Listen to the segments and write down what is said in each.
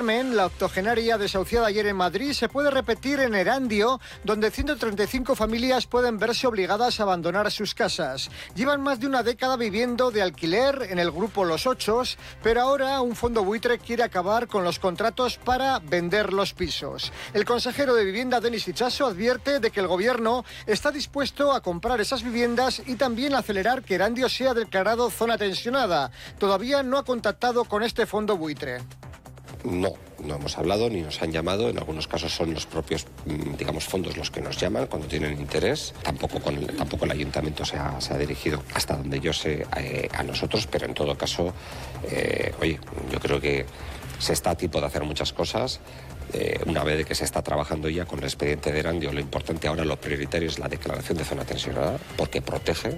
Carmen, la octogenaria desahuciada ayer en Madrid, se puede repetir en Erandio, donde 135 familias pueden verse obligadas a abandonar sus casas. Llevan más de una década viviendo de alquiler en el grupo Los Ochos, pero ahora un fondo buitre quiere acabar con los contratos para vender los pisos. El consejero de Vivienda, Denis Itxaso, advierte de que el gobierno está dispuesto a comprar esas viviendas y también a acelerar que Erandio sea declarado zona tensionada. Todavía no ha contactado con este fondo buitre. No hemos hablado ni nos han llamado. En algunos casos son los propios, fondos los que nos llaman cuando tienen interés. Tampoco el ayuntamiento se ha dirigido, hasta donde yo sé, a nosotros, pero en todo caso, yo creo que se está a tiempo de hacer muchas cosas. Una vez de que se está trabajando ya con el expediente de Erandio, lo importante ahora, lo prioritario es la declaración de zona tensionada, porque protege,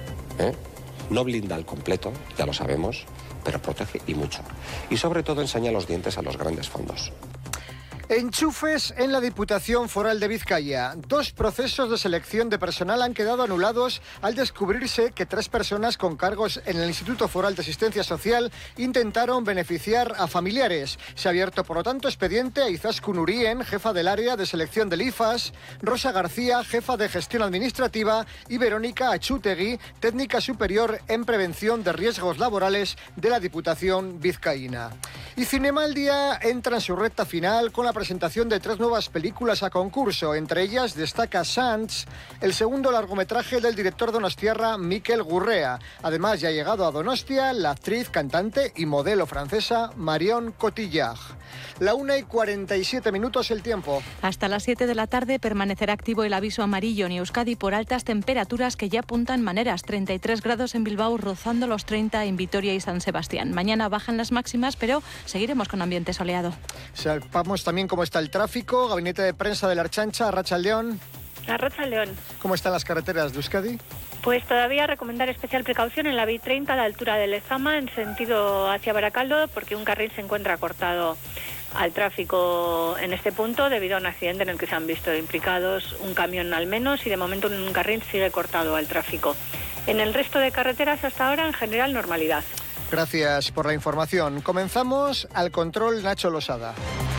no blinda al completo, ya lo sabemos, pero protege y mucho. Y sobre todo enseña los dientes a los grandes fondos. Enchufes en la Diputación Foral de Vizcaya. 2 procesos de selección de personal han quedado anulados al descubrirse que 3 personas con cargos en el Instituto Foral de Asistencia Social intentaron beneficiar a familiares. Se ha abierto, por lo tanto, expediente a Izaskun Urien, jefa del área de selección del IFAS, Rosa García, jefa de gestión administrativa, y Verónica Achutegui, técnica superior en prevención de riesgos laborales de la Diputación vizcaína. Y Cinemaldia entra en su recta final con la presentación de 3 nuevas películas a concurso. Entre ellas destaca Sants, el segundo largometraje del director donostiarra Miquel Gurrea. Además, ya ha llegado a Donostia la actriz, cantante y modelo francesa Marion Cotillard. La 1:47 el tiempo. Hasta las 7 de la tarde permanecerá activo el aviso amarillo en Euskadi por altas temperaturas que ya apuntan maneras. 33 grados en Bilbao, rozando los 30 en Vitoria y San Sebastián. Mañana bajan las máximas, pero seguiremos con ambiente soleado. Sepamos también cómo está el tráfico. Gabinete de prensa de la Ertzaintza, Arratsaldeon. Arratsaldeon. ¿Cómo están las carreteras de Euskadi? Pues todavía recomendar especial precaución en la B30 a la altura de Lezama, en sentido hacia Barakaldo, porque un carril se encuentra cortado al tráfico en este punto debido a un accidente en el que se han visto implicados un camión al menos, y de momento un carril sigue cortado al tráfico. En el resto de carreteras hasta ahora, en general, normalidad. Gracias por la información. Comenzamos al control, Nacho Losada.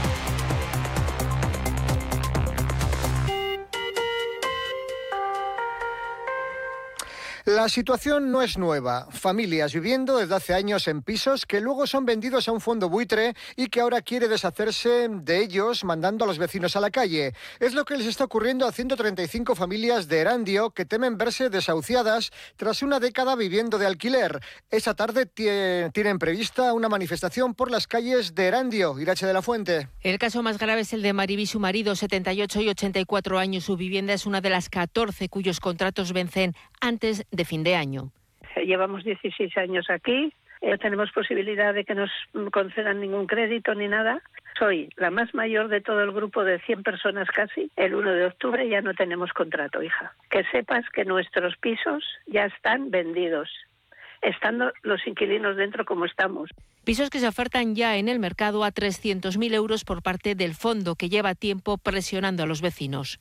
La situación no es nueva. Familias viviendo desde hace años en pisos que luego son vendidos a un fondo buitre y que ahora quiere deshacerse de ellos mandando a los vecinos a la calle. Es lo que les está ocurriendo a 135 familias de Erandio que temen verse desahuciadas tras una década viviendo de alquiler. Esta tarde tienen prevista una manifestación por las calles de Erandio. Irache de la Fuente. El caso más grave es el de Mariby, su marido, 78 y 84 años. Su vivienda es una de las 14 cuyos contratos vencen antes de fin de año. Llevamos 16 años aquí, no tenemos posibilidad de que nos concedan ningún crédito ni nada. Soy la más mayor de todo el grupo de 100 personas casi. El 1 de octubre ya no tenemos contrato, hija. Que sepas que nuestros pisos ya están vendidos, estando los inquilinos dentro como estamos. Pisos que se ofertan ya en el mercado a 300.000 euros por parte del fondo, que lleva tiempo presionando a los vecinos.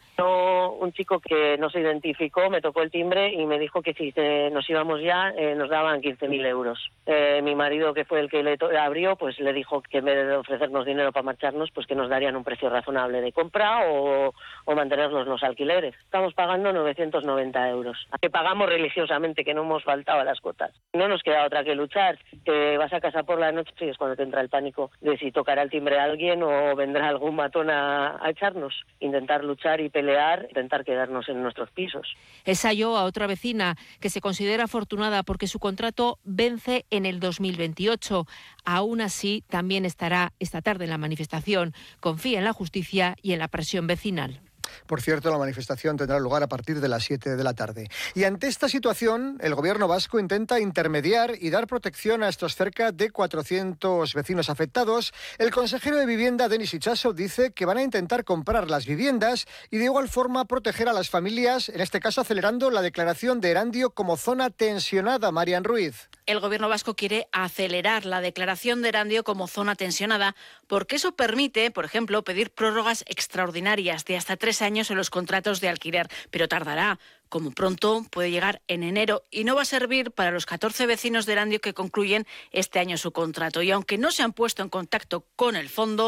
Un chico que no se identificó me tocó el timbre y me dijo que si nos íbamos ya nos daban 15.000 euros. Mi marido, que fue el que le abrió, pues le dijo que en vez de ofrecernos dinero para marcharnos, pues que nos darían un precio razonable de compra o mantenernos los alquileres. Estamos pagando 990 euros, que pagamos religiosamente, que no hemos faltado a las cuotas. No nos queda otra que luchar. Te vas a casa por la noche y es cuando te entra el pánico de si tocará el timbre a alguien o vendrá algún matón a echarnos. Intentar luchar y pelear, intentar quedarnos en nuestros pisos. Ensayo a otra vecina que se considera afortunada porque su contrato vence en el 2028. Aún así, también estará esta tarde en la manifestación. Confía en la justicia y en la presión vecinal. Por cierto, la manifestación tendrá lugar a partir de las 7 de la tarde. Y ante esta situación, el gobierno vasco intenta intermediar y dar protección a estos cerca de 400 vecinos afectados. El consejero de Vivienda, Denis Itxaso, dice que van a intentar comprar las viviendas y de igual forma proteger a las familias, en este caso acelerando la declaración de Erandio como zona tensionada. Marian Ruiz. El gobierno vasco quiere acelerar la declaración de Erandio como zona tensionada porque eso permite, por ejemplo, pedir prórrogas extraordinarias de hasta 3 años en los contratos de alquiler, pero tardará. Como pronto puede llegar en enero y no va a servir para los 14 vecinos de Erandio que concluyen este año su contrato. Y aunque no se han puesto en contacto con el fondo,